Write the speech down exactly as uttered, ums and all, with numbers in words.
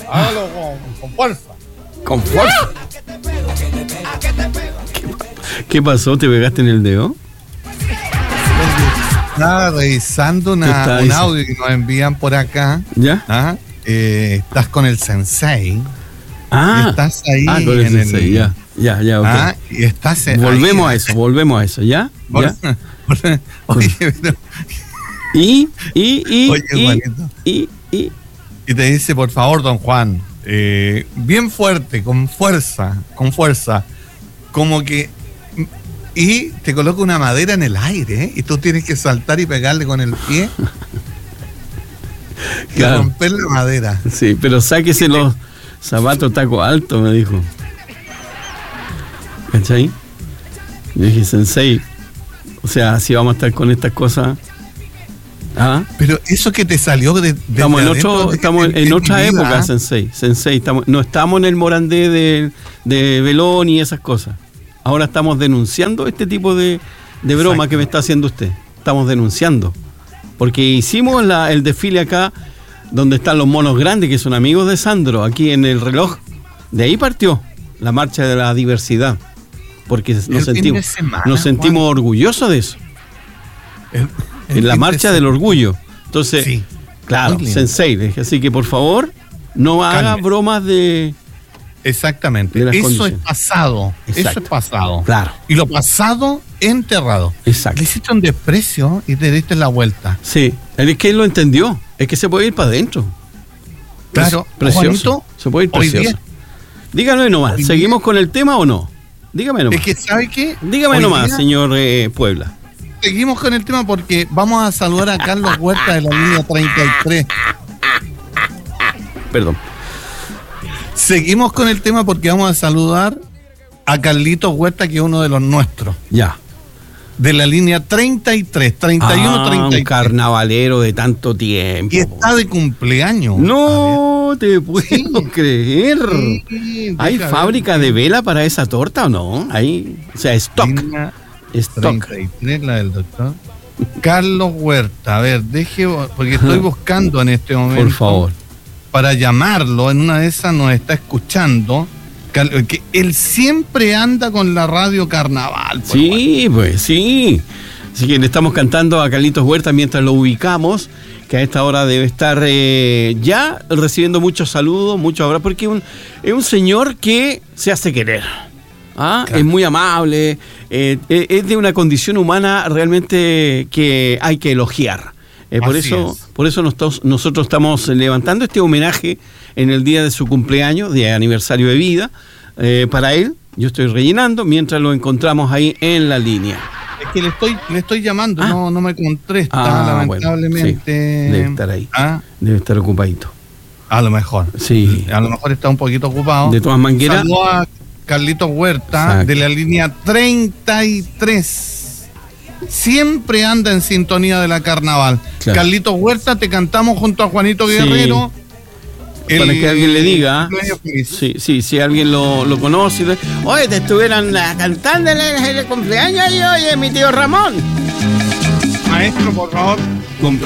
Hágalo con, con fuerza. Con fuerza. ¿Qué, ¿Qué pasó? ¿Te pegaste en el dedo? Estaba revisando una, un audio que nos envían por acá. ¿Ya? ¿Ah? Eh, estás con el sensei. Ah, y estás ahí ah, con el en sensei, el, ya, ya, ya, ok. Ah, y estás en, volvemos ahí, a eso, volvemos a eso, ¿ya? Por, ¿Ya? Por, oye, pero, y, y, y, oye, y, y, y, y te dice, por favor, don Juan, eh, bien fuerte, con fuerza, con fuerza, como que, y te coloca una madera en el aire, ¿eh? Y tú tienes que saltar y pegarle con el pie y claro. romper la madera. Sí, pero sáquese los zapatos taco alto, me dijo. ¿Cachai? Yo dije, sensei, o sea, si vamos a estar con estas cosas. ¿Ah? Pero eso que te salió de, de estamos en otro, de, estamos en, en otra época, vida. sensei, sensei, estamos, no estamos en el Morandé de, de Belón y esas cosas. Ahora estamos denunciando este tipo de, de broma Exacto. que me está haciendo usted. Estamos denunciando. Porque hicimos la, el desfile acá, donde están los monos grandes, que son amigos de Sandro, aquí en el reloj. De ahí partió la marcha de la diversidad. Porque nos sentimos, semana, nos sentimos orgullosos de eso. El, el en la marcha de del orgullo. Entonces, sí. claro, sensei, así que por favor, no haga Calme. bromas de... Exactamente, eso condiciones. es pasado, Exacto. eso es pasado. Claro. Y lo pasado, enterrado. Exacto. Le hiciste un desprecio y te diste la vuelta. Sí, es que él lo entendió, es que se puede ir para adentro. Claro, precioso. Juanito, se puede ir precioso. Dígame nomás, ¿seguimos día. con el tema o no? Dígame nomás. Es que, ¿sabe qué? Dígame hoy nomás, día, señor eh, Puebla. Seguimos con el tema porque vamos a saludar a Carlos Huerta de la línea treinta y tres. Perdón. Seguimos con el tema porque vamos a saludar a Carlitos Huerta, que es uno de los nuestros. Ya. De la línea treinta y tres, treinta y uno, treinta y tres. Un carnavalero de tanto tiempo. Y está de cumpleaños. No te puedo sí. creer. Sí, ¿Hay fábrica ver. de vela para esa torta o no? Hay, o sea, stock. Línea stock. treinta y tres, la del doctor. Carlos Huerta, a ver, deje, porque estoy buscando en este momento. Por favor. Para llamarlo, en una de esas nos está escuchando, que él siempre anda con la radio Carnaval. Pues, sí, bueno. pues sí. Así que le estamos cantando a Carlitos Huerta mientras lo ubicamos, que a esta hora debe estar eh, ya recibiendo muchos saludos, muchos abrazos, porque un, es un señor que se hace querer. ¿Ah? Claro. Es muy amable, eh, es de una condición humana realmente que hay que elogiar. Eh, por, eso, por eso nosotros, nosotros estamos levantando este homenaje en el día de su cumpleaños, de aniversario de vida, eh, para él. Yo estoy rellenando mientras lo encontramos ahí en la línea. Es que le estoy, le estoy llamando, ah. no, no me contesta, ah, lamentablemente. Bueno, sí. Debe estar ahí, ¿Ah? debe estar ocupadito. A lo mejor. Sí. A lo mejor está un poquito ocupado. De todas maneras. Saludos a Carlitos Huerta, Exacto. de la línea treinta y tres. Siempre anda en sintonía de la Carnaval. Claro. Carlitos Huerta, te cantamos junto a Juanito Guerrero. Sí. El, Para que alguien le diga. Sí, sí, si alguien lo, lo conoce. Oye, te estuvieran cantando el, el cumpleaños y oye, mi tío Ramón. Maestro, por favor.